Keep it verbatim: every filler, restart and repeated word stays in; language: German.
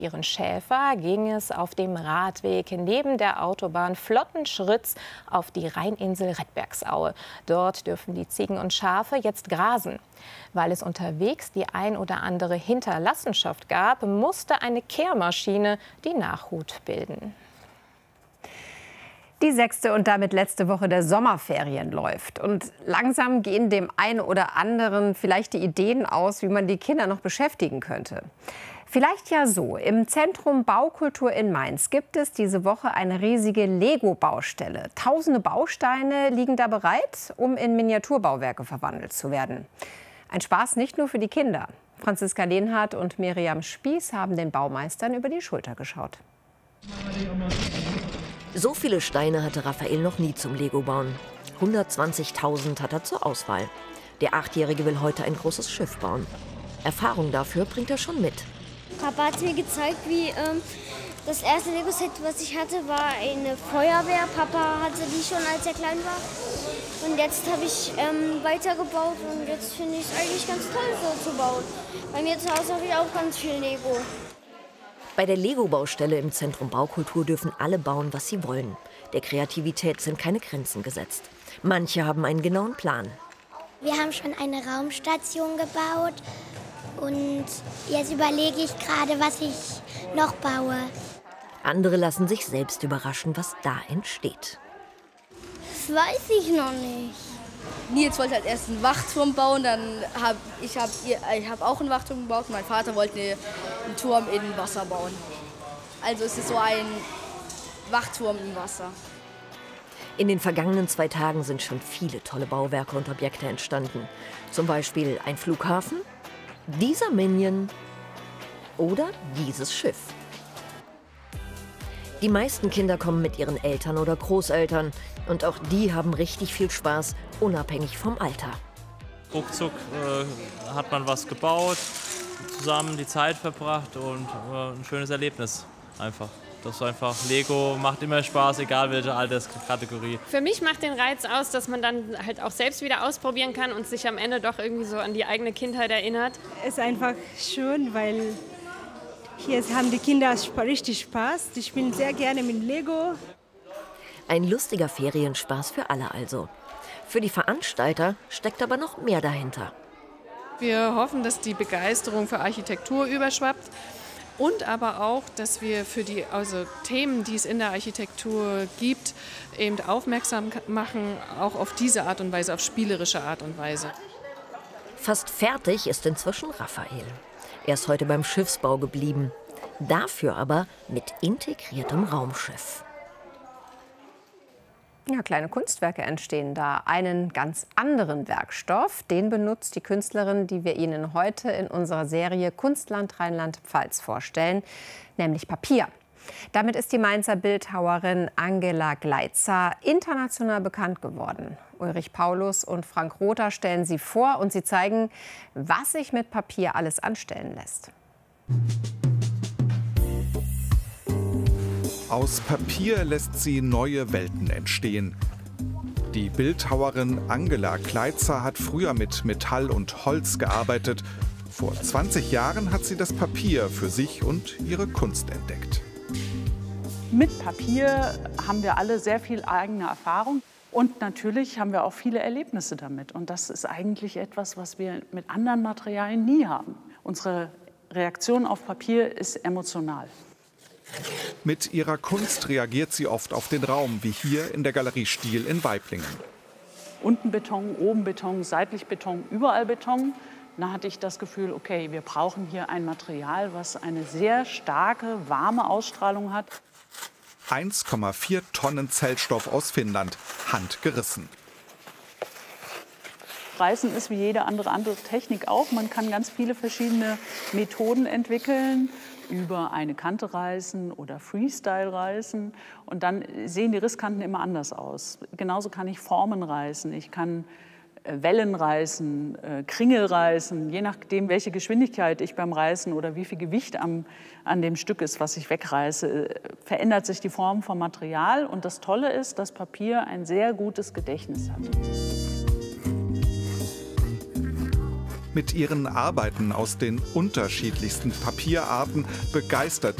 Ihren Schäfer ging es auf dem Radweg neben der Autobahn flotten Schritts auf die Rheininsel Redbergsaue. Dort dürfen die Ziegen und Schafe jetzt grasen. Weil es unterwegs die ein oder andere Hinterlassenschaft gab, musste eine Kehrmaschine die Nachhut bilden. Die sechste und damit letzte Woche der Sommerferien läuft. Und langsam gehen dem einen oder anderen vielleicht die Ideen aus, wie man die Kinder noch beschäftigen könnte. Vielleicht ja so. Im Zentrum Baukultur in Mainz gibt es diese Woche eine riesige Lego-Baustelle. Tausende Bausteine liegen da bereit, um in Miniaturbauwerke verwandelt zu werden. Ein Spaß nicht nur für die Kinder. Franziska Lehnhardt und Miriam Spieß haben den Baumeistern über die Schulter geschaut. So viele Steine hatte Raphael noch nie zum Lego-Bauen. hundertzwanzigtausend hat er zur Auswahl. Der Achtjährige will heute ein großes Schiff bauen. Erfahrung dafür bringt er schon mit. Papa hat mir gezeigt, wie ähm, das erste Lego-Set, was ich hatte, war eine Feuerwehr. Papa hatte die schon, als er klein war. Und jetzt habe ich ähm, weitergebaut und jetzt finde ich es eigentlich ganz toll, so zu bauen. Bei mir zu Hause habe ich auch ganz viel Lego. Bei der Lego-Baustelle im Zentrum Baukultur dürfen alle bauen, was sie wollen. Der Kreativität sind keine Grenzen gesetzt. Manche haben einen genauen Plan. Wir haben schon eine Raumstation gebaut und jetzt überlege ich gerade, was ich noch baue. Andere lassen sich selbst überraschen, was da entsteht. Das weiß ich noch nicht. Nils wollte als erstes einen Wachturm bauen, dann habe ich, hab, ich hab auch einen Wachturm gebaut. Mein Vater wollte einen Turm in Wasser bauen. Also es ist so ein Wachturm im Wasser. In den vergangenen zwei Tagen sind schon viele tolle Bauwerke und Objekte entstanden. Zum Beispiel ein Flughafen, dieser Minion oder dieses Schiff. Die meisten Kinder kommen mit ihren Eltern oder Großeltern. Und auch die haben richtig viel Spaß, unabhängig vom Alter. Ruckzuck äh, hat man was gebaut, zusammen die Zeit verbracht und äh, ein schönes Erlebnis einfach. Das ist einfach, Lego macht immer Spaß, egal welche Alterskategorie. Für mich macht den Reiz aus, dass man dann halt auch selbst wieder ausprobieren kann und sich am Ende doch irgendwie so an die eigene Kindheit erinnert. Es ist einfach schön, weil hier haben die Kinder richtig Spaß. Die spielen sehr gerne mit Lego. Ein lustiger Ferienspaß für alle also. Für die Veranstalter steckt aber noch mehr dahinter. Wir hoffen, dass die Begeisterung für Architektur überschwappt und aber auch, dass wir für die also Themen, die es in der Architektur gibt, eben aufmerksam machen, auch auf diese Art und Weise, auf spielerische Art und Weise. Fast fertig ist inzwischen Raphael. Er ist heute beim Schiffsbau geblieben. Dafür aber mit integriertem Raumschiff. Ja, kleine Kunstwerke entstehen da. Einen ganz anderen Werkstoff, den benutzt die Künstlerin, die wir Ihnen heute in unserer Serie Kunstland Rheinland-Pfalz vorstellen, nämlich Papier. Damit ist die Mainzer Bildhauerin Angela Gleitzer international bekannt geworden. Ulrich Paulus und Frank Rother stellen sie vor und sie zeigen, was sich mit Papier alles anstellen lässt. Aus Papier lässt sie neue Welten entstehen. Die Bildhauerin Angela Gleitzer hat früher mit Metall und Holz gearbeitet. Vor zwanzig Jahren hat sie das Papier für sich und ihre Kunst entdeckt. Mit Papier haben wir alle sehr viel eigene Erfahrung. Und natürlich haben wir auch viele Erlebnisse damit. Und das ist eigentlich etwas, was wir mit anderen Materialien nie haben. Unsere Reaktion auf Papier ist emotional. Mit ihrer Kunst reagiert sie oft auf den Raum, wie hier in der Galerie Stiel in Waiblingen. Unten Beton, oben Beton, seitlich Beton, überall Beton. Da hatte ich das Gefühl, okay, wir brauchen hier ein Material, was eine sehr starke, warme Ausstrahlung hat. eins Komma vier Tonnen Zellstoff aus Finnland, handgerissen. Reißen ist wie jede andere, andere Technik auch. Man kann ganz viele verschiedene Methoden entwickeln, über eine Kante reißen oder Freestyle reißen. Und dann sehen die Risskanten immer anders aus. Genauso kann ich Formen reißen, ich kann Wellen reißen, Kringel reißen, je nachdem, welche Geschwindigkeit ich beim Reißen oder wie viel Gewicht am, an dem Stück ist, was ich wegreiße, verändert sich die Form vom Material. Und das Tolle ist, dass Papier ein sehr gutes Gedächtnis hat. Mit ihren Arbeiten aus den unterschiedlichsten Papierarten begeistert